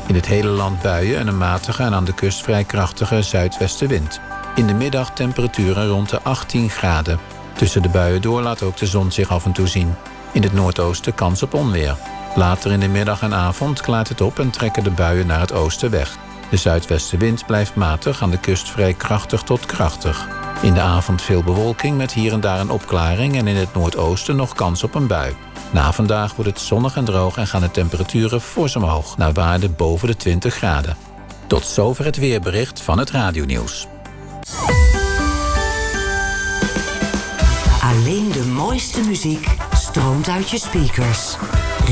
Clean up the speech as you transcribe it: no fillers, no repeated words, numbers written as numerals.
In het hele land buien en een matige en aan de kust vrij krachtige zuidwestenwind. In de middag temperaturen rond de 18 graden. Tussen de buien door laat ook de zon zich af en toe zien. In het noordoosten kans op onweer. Later in de middag en avond klaart het op en trekken de buien naar het oosten weg. De zuidwestenwind blijft matig, aan de kust vrij krachtig tot krachtig. In de avond veel bewolking met hier en daar een opklaring en in het noordoosten nog kans op een bui. Na vandaag wordt het zonnig en droog en gaan de temperaturen fors omhoog naar waarden boven de 20 graden. Tot zover het weerbericht van het Radionieuws. Alleen de mooiste muziek stroomt uit je speakers.